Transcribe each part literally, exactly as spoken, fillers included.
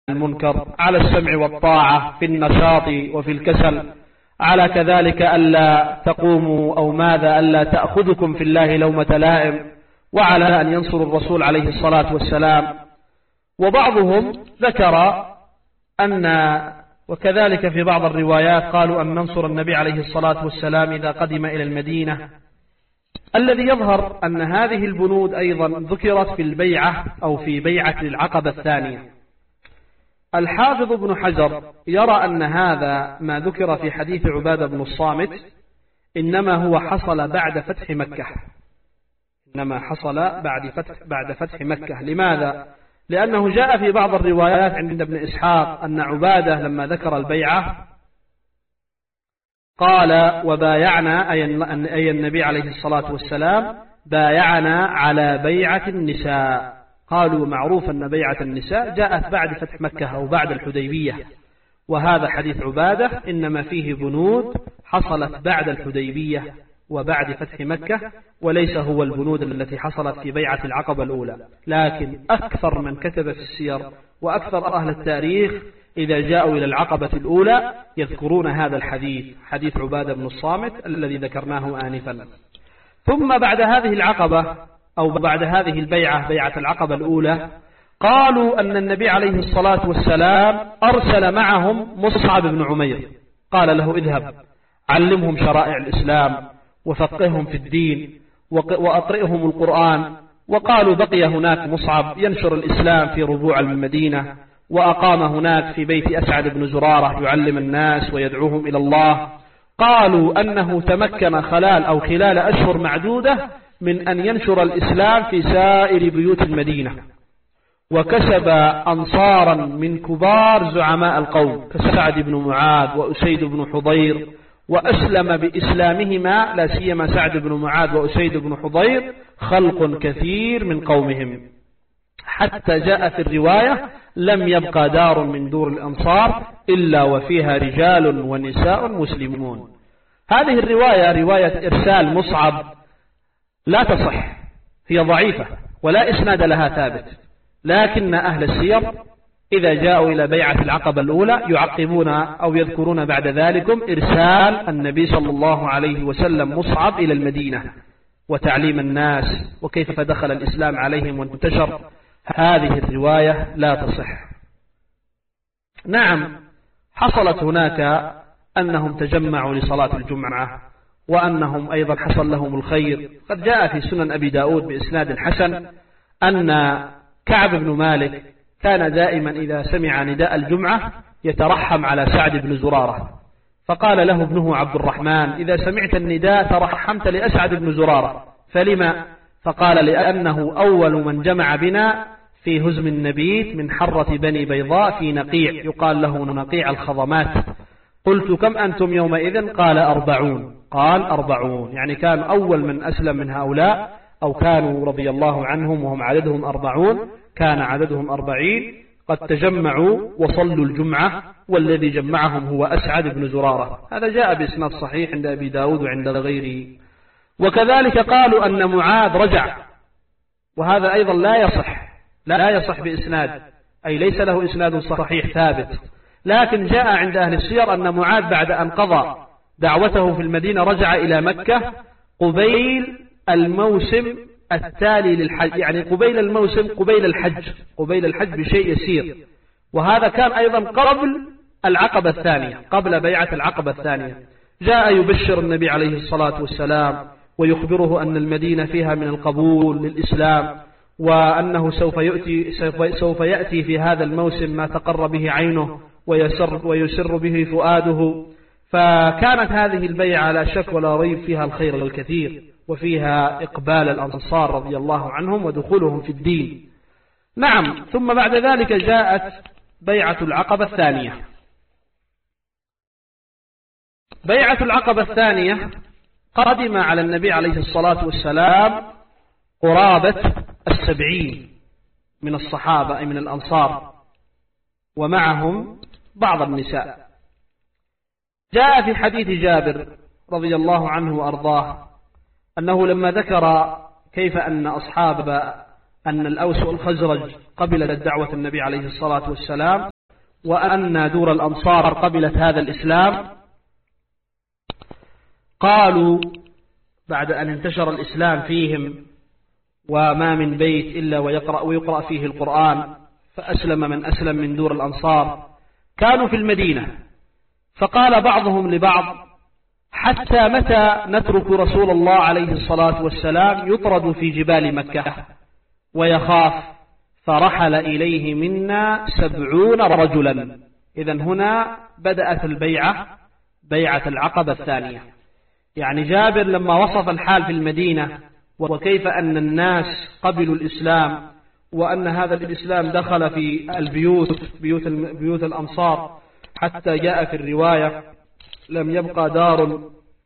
المنكر، على السمع والطاعة في النشاط وفي الكسل، على كذلك ألا تقوموا أو ماذا ألا تأخذكم في الله لومة لائم، وعلى أن ينصروا الرسول عليه الصلاة والسلام. وبعضهم ذكر أن وكذلك في بعض الروايات قالوا أن ننصر النبي عليه الصلاة والسلام إذا قدم إلى المدينة. الذي يظهر أن هذه البنود أيضا ذكرت في البيعة أو في بيعة العقبة الثانية. الحافظ ابن حجر يرى أن هذا ما ذكر في حديث عبادة بن الصامت إنما هو حصل بعد فتح مكة، إنما حصل بعد فتح, بعد فتح مكة. لماذا؟ لأنه جاء في بعض الروايات عند ابن إسحاق أن عبادة لما ذكر البيعة قال وبايعنا أي النبي عليه الصلاة والسلام بايعنا على بيعة النساء. قالوا معروف أن بيعة النساء جاءت بعد فتح مكة أو بعد الحديبية، وهذا حديث عبادة إنما فيه بنود حصلت بعد الحديبية وبعد فتح مكة، وليس هو البنود التي حصلت في بيعة العقبة الأولى. لكن أكثر من كتب في السير وأكثر أهل التاريخ إذا جاءوا إلى العقبة الأولى يذكرون هذا الحديث، حديث عبادة بن الصامت الذي ذكرناه آنفا. ثم بعد هذه العقبة أو بعد هذه البيعة، بيعة العقبة الأولى، قالوا أن النبي عليه الصلاة والسلام أرسل معهم مصعب بن عمير، قال له اذهب علمهم شرائع الإسلام وفقههم في الدين وأقرئهم القرآن. وقالوا بقي هناك مصعب ينشر الإسلام في ربوع المدينة، وأقام هناك في بيت أسعد بن زرارة يعلم الناس ويدعوهم إلى الله. قالوا أنه تمكن خلال أو خلال أشهر معدودة من أن ينشر الإسلام في سائر بيوت المدينة، وكسب أنصارا من كبار زعماء القوم كسعد بن معاذ وأسيد بن حضير، وأسلم بإسلامهما لا سيما سعد بن معاذ وأسيد بن حضير خلق كثير من قومهم، حتى جاء في الرواية لم يبقى دار من دور الأنصار إلا وفيها رجال ونساء مسلمون. هذه الرواية رواية إرسال مصعب لا تصح، هي ضعيفة ولا إسناد لها ثابت، لكن أهل السير إذا جاءوا إلى بيعة العقبة الأولى يعقبون أو يذكرون بعد ذلك إرسال النبي صلى الله عليه وسلم مصعب إلى المدينة وتعليم الناس وكيف دخل الإسلام عليهم وانتشر. هذه الرواية لا تصح. نعم حصلت هناك أنهم تجمعوا لصلاة الجمعة، وأنهم أيضا حصل لهم الخير. قد جاء في سنن أبي داود بإسناد حسن أن كعب بن مالك كان دائما إذا سمع نداء الجمعة يترحم على سعد بن زرارة، فقال له ابنه عبد الرحمن إذا سمعت النداء ترحمت لأسعد بن زرارة، فلما؟ فقال لأنه أول من جمع بنا في هزم النبيت من حرة بني بيضاء في نقيع يقال له نقيع الخضمات. قلت كم أنتم يومئذ؟ قال أربعون. قال أربعون يعني كان أول من أسلم من هؤلاء، أو كانوا رضي الله عنهم وهم عددهم أربعون، كان عددهم أربعين قد تجمعوا وصلوا الجمعة، والذي جمعهم هو أسعد بن زرارة. هذا جاء بإسناد صحيح عند أبي داود وعند غيره. وكذلك قالوا أن معاذ رجع، وهذا أيضا لا يصح، لا يصح بإسناد، أي ليس له إسناد صحيح ثابت. لكن جاء عند أهل السير أن معاذ بعد أن قضى دعوته في المدينة رجع إلى مكة قبيل الموسم التالي للحج، يعني قبيل الموسم قبيل الحج، قبيل الحج بشيء يسير. وهذا كان أيضا قبل العقبة الثانية، قبل بيعة العقبة الثانية. جاء يبشر النبي عليه الصلاة والسلام ويخبره أن المدينة فيها من القبول للإسلام، وأنه سوف يأتي, سوف يأتي في هذا الموسم ما تقر به عينه ويسر, ويسر به فؤاده. فكانت هذه البيعة لا شك ولا ريب فيها الخير الكثير، وفيها إقبال الأنصار رضي الله عنهم ودخولهم في الدين. نعم. ثم بعد ذلك جاءت بيعة العقبة الثانية. بيعة العقبة الثانية قدم على النبي عليه الصلاة والسلام قرابة السبعين من الصحابة أي من الأنصار، ومعهم بعض النساء. جاء في حديث جابر رضي الله عنه وأرضاه أنه لما ذكر كيف أن أصحاب أن الأوس والخزرج قبل الدعوة النبي عليه الصلاة والسلام وأن دور الأنصار قبلت هذا الإسلام، قالوا بعد أن انتشر الإسلام فيهم وما من بيت إلا ويقرأ ويقرأ فيه القرآن، فأسلم من أسلم من دور الأنصار، كانوا في المدينة، فقال بعضهم لبعض: حتى متى نترك رسول الله عليه الصلاة والسلام يطرد في جبال مكة ويخاف؟ فرحل إليه منا سبعون رجلا. إذن هنا بدأت البيعة، بيعة العقبة الثانية. يعني جابر لما وصف الحال في المدينة وكيف أن الناس قبلوا الإسلام، وأن هذا الإسلام دخل في البيوت، بيوت, بيوت الأنصار، حتى جاء في الرواية: لم يبقى دار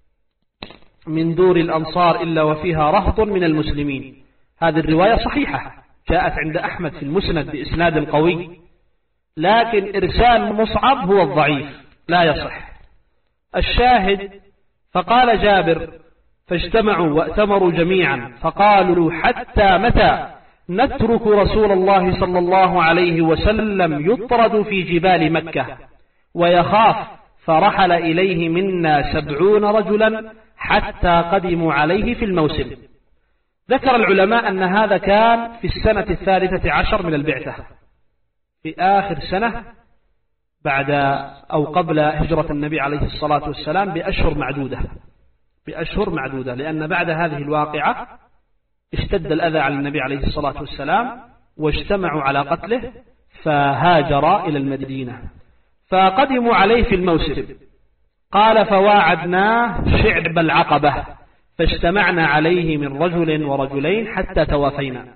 من دور الأنصار إلا وفيها رهط من المسلمين. هذه الرواية صحيحة، جاءت عند أحمد في المسند بإسناد قوي، لكن إرسال مصعب هو الضعيف لا يصح. الشاهد: فقال جابر: فاجتمعوا وأتمروا جميعا فقالوا: حتى متى نترك رسول الله صلى الله عليه وسلم يطرد في جبال مكة ويخاف؟ فرحل إليه منا سبعون رجلا حتى قدموا عليه في الموسم. ذكر العلماء أن هذا كان في السنة الثالثة عشر من البعثة، في آخر سنة بعد أو قبل هجرة النبي عليه الصلاة والسلام بأشهر معدودة، بأشهر معدودة، لأن بعد هذه الواقعة اشتد الأذى على النبي عليه الصلاة والسلام واجتمعوا على قتله، فهاجر إلى المدينة، فقدموا عليه في الموسم. قال: فواعدناه شعب العقبة فاجتمعنا عليه من رجل ورجلين حتى توافينا،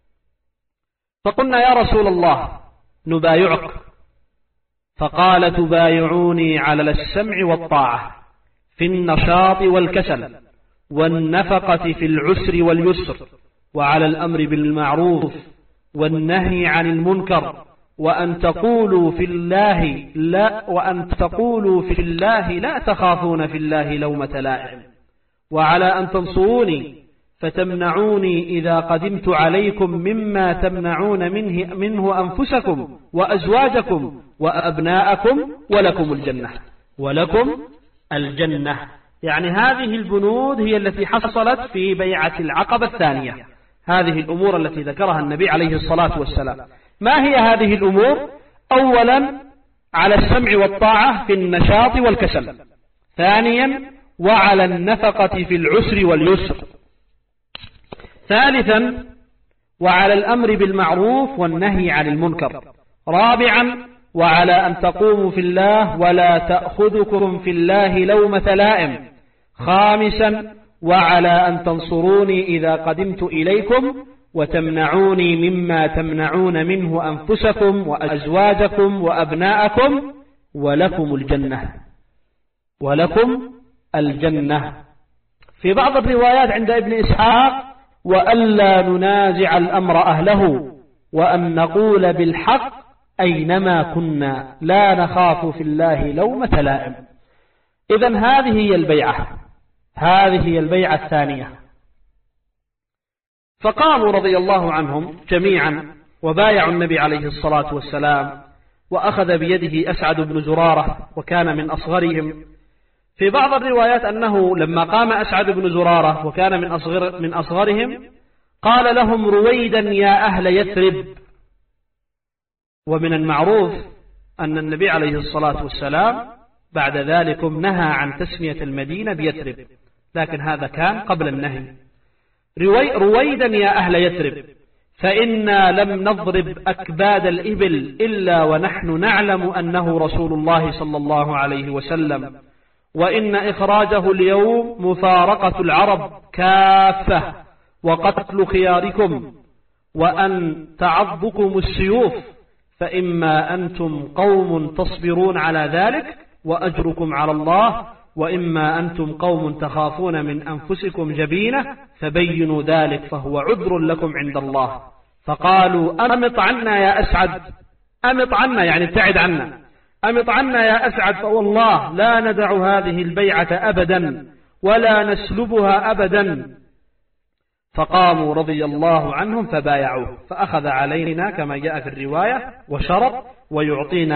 فقلنا: يا رسول الله نبايعك. فقال: تبايعوني على السمع والطاعة في النشاط والكسل والنفقة في العسر واليسر، وعلى الأمر بالمعروف والنهي عن المنكر، وأن تقولوا في الله لا وأن تقولوا في الله لا تخافون في الله لومة لائم، وعلى أن تنصروني فتمنعوني إذا قدمت عليكم مما تمنعون منه, منه أنفسكم وأزواجكم وأبناءكم، ولكم الجنة، ولكم الجنة. يعني هذه البنود هي التي حصلت في بيعة العقبة الثانية، هذه الأمور التي ذكرها النبي عليه الصلاة والسلام. ما هي هذه الأمور؟ أولا: على السمع والطاعة في النشاط والكسل. ثانيا: وعلى النفقة في العسر واليسر. ثالثا: وعلى الأمر بالمعروف والنهي عن المنكر. رابعا: وعلى أن تقوموا في الله ولا تأخذكم في الله لومة لائم. خامسا: وعلى أن تنصروني إذا قدمت إليكم وتمنعوني مما تمنعون منه أنفسكم وأزواجكم وأبناءكم، ولكم الجنة، ولكم الجنة. في بعض الروايات عند ابن إسحاق: وألا ننازع الأمر أهله، وأن نقول بالحق أينما كنا، لا نخاف في الله لومة لائم. إذن هذه هي البيعة، هذه هي البيعة الثانية. فقاموا رضي الله عنهم جميعا وبايعوا النبي عليه الصلاة والسلام، وأخذ بيده أسعد بن زرارة وكان من أصغرهم. في بعض الروايات أنه لما قام أسعد بن زرارة وكان من أصغر من أصغرهم قال لهم: رويدا يا أهل يثرب. ومن المعروف أن النبي عليه الصلاة والسلام بعد ذلك نهى عن تسمية المدينة بيثرب، لكن هذا كان قبل النهي. روي رويدا يا أهل يثرب، فإنا لم نضرب أكباد الإبل إلا ونحن نعلم أنه رسول الله صلى الله عليه وسلم، وإن إخراجه اليوم مفارقة العرب كافة وقتل خياركم وأن تعضكم السيوف، فإما أنتم قوم تصبرون على ذلك وأجركم على الله، وإما أنتم قوم تخافون من أنفسكم جبينة فبينوا ذلك فهو عذر لكم عند الله. فقالوا: أمط عنا يا أسعد، أمط عنا يعني ابتعد عنا، أمط عنا يا أسعد، فوالله لا ندع هذه البيعة أبدا ولا نسلبها أبدا. فقاموا رضي الله عنهم فبايعوه، فأخذ علينا كما جاء في الرواية وشرط ويعطينا